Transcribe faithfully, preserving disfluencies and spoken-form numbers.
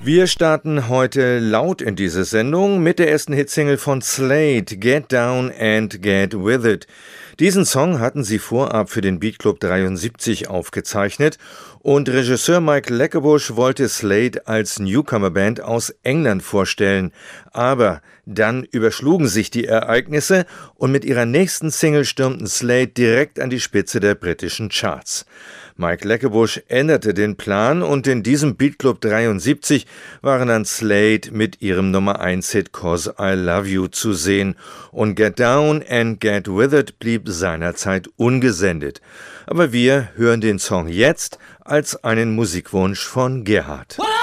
Wir starten heute laut in diese Sendung mit der ersten Hitsingle von Slade, Get Down and Get With It. Diesen Song hatten sie vorab für den Beat Club dreiundsiebzig aufgezeichnet und Regisseur Mike Leckebusch wollte Slade als Newcomer-Band aus England vorstellen. Aber dann überschlugen sich die Ereignisse und mit ihrer nächsten Single stürmten Slade direkt an die Spitze der britischen Charts. Mike Leckebusch änderte den Plan und in diesem Beat Club dreiundsiebzig waren dann Slade mit ihrem Nummer eins Hit Cause I Love You zu sehen und Get Down and Get With It blieb seinerzeit ungesendet. Aber wir hören den Song jetzt als einen Musikwunsch von Gerhard.